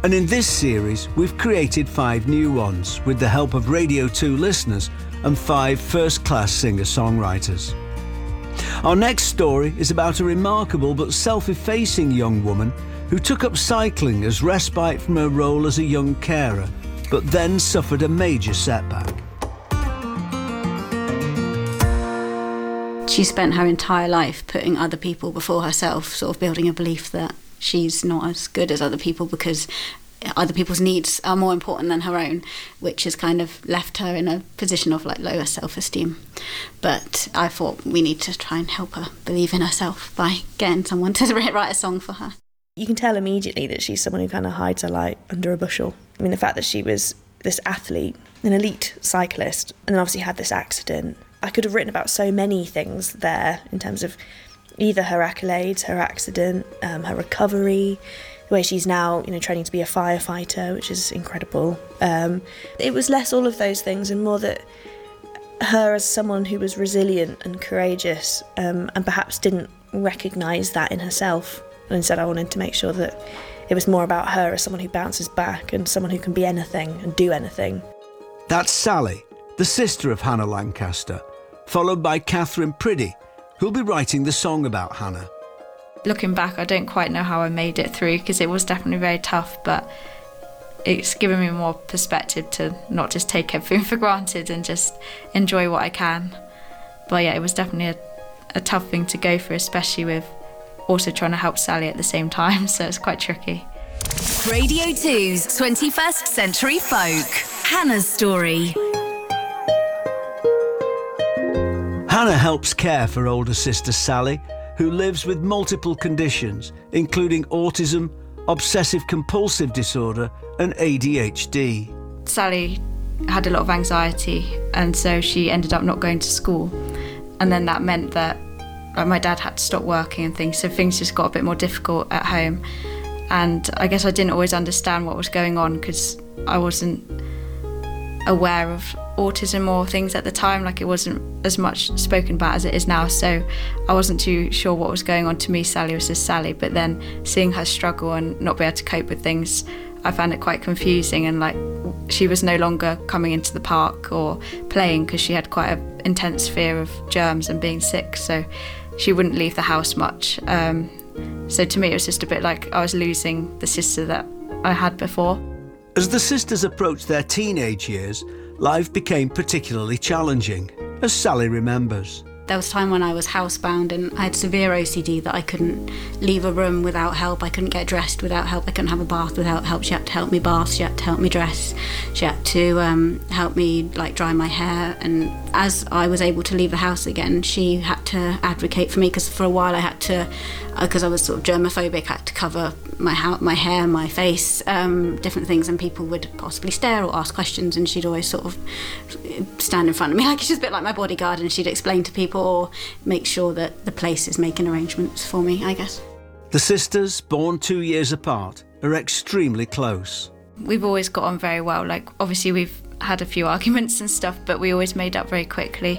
And in this series, we've created 5 new ones with the help of Radio 2 listeners and 5 first-class singer-songwriters. Our next story is about a remarkable but self-effacing young woman who took up cycling as respite from her role as a young carer, but then suffered a major setback. She spent her entire life putting other people before herself, sort of building a belief that she's not as good as other people because other people's needs are more important than her own, which has kind of left her in a position of like lower self-esteem. But I thought we need to try and help her believe in herself by getting someone to write a song for her. You can tell immediately that she's someone who kind of hides her light under a bushel. I mean, the fact that she was this athlete, an elite cyclist, and then obviously had this accident. I could have written about so many things there in terms of either her accolades, her accident, her recovery, the way she's now, training to be a firefighter, which is incredible. It was less all of those things and more that her as someone who was resilient and courageous, and perhaps didn't recognise that in herself. And instead I wanted to make sure that it was more about her as someone who bounces back and someone who can be anything and do anything. That's Sally, the sister of Hannah Lancaster, followed by Catherine Priddy, who'll be writing the song about Hannah. Looking back, I don't quite know how I made it through because it was definitely very tough, but it's given me more perspective to not just take everything for granted and just enjoy what I can. But yeah, it was definitely a tough thing to go through, especially with also trying to help Sally at the same time, so it's quite tricky. Radio 2's 21st Century Folk. Hannah's story. Hannah helps care for older sister Sally, who lives with multiple conditions, including autism, obsessive-compulsive disorder and ADHD. Sally had a lot of anxiety, and so she ended up not going to school. And then that meant that my dad had to stop working and things, so things just got a bit more difficult at home. And I guess I didn't always understand what was going on because I wasn't aware of autism or things at the time, like it wasn't as much spoken about as it is now, so I wasn't too sure what was going on. To me, Sally was just Sally, but then seeing her struggle and not be able to cope with things, I found it quite confusing, and like she was no longer coming into the park or playing because she had quite an intense fear of germs and being sick, so she wouldn't leave the house much. So to me it was just a bit like I was losing the sister that I had before. As the sisters approached their teenage years, life became particularly challenging, as Sally remembers. There was a time when I was housebound and I had severe OCD that I couldn't leave a room without help. I couldn't get dressed without help. I couldn't have a bath without help. She had to help me bath. She had to help me dress. She had to help me dry my hair. And as I was able to leave the house again, she had to advocate for me because for a while I had to, because I was sort of germophobic, I had to cover my hair, my face, different things, and people would possibly stare or ask questions, and she'd always sort of stand in front of me like she's a bit like my bodyguard, and she'd explain to people or make sure that the place is making arrangements for me, I guess. The sisters, born 2 years apart, are extremely close. We've always got on very well. Like, obviously we've had a few arguments and stuff, but we always made up very quickly.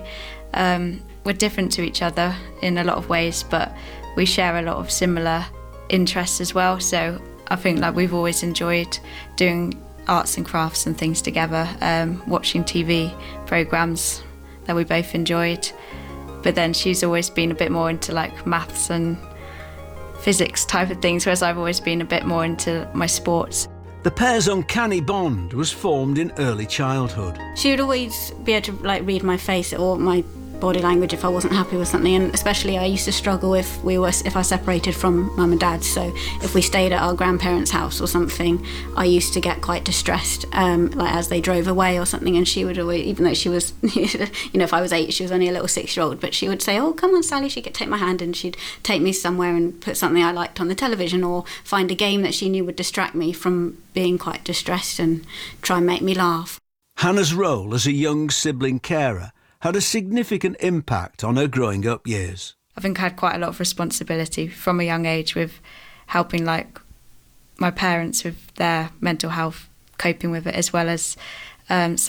We're different to each other in a lot of ways, but we share a lot of similar interests as well, so I think we've always enjoyed doing arts and crafts and things together, watching TV programmes that we both enjoyed. But then she's always been a bit more into maths and physics type of things, whereas I've always been a bit more into my sports. The pair's uncanny bond was formed in early childhood. She would always be able to read my face or my body language if I wasn't happy with something, and especially I used to struggle if I separated from mum and dad. So if we stayed at our grandparents' house or something, I used to get quite distressed, as they drove away or something, and she would always, even though she was, if I was 8, she was only a little 6-year-old, but she would say, "Oh, come on, Sally," she'd take my hand and she'd take me somewhere and put something I liked on the television or find a game that she knew would distract me from being quite distressed and try and make me laugh. Hannah's role as a young sibling carer had a significant impact on her growing up years. I think I had quite a lot of responsibility from a young age with helping my parents with their mental health, coping with it, as well as some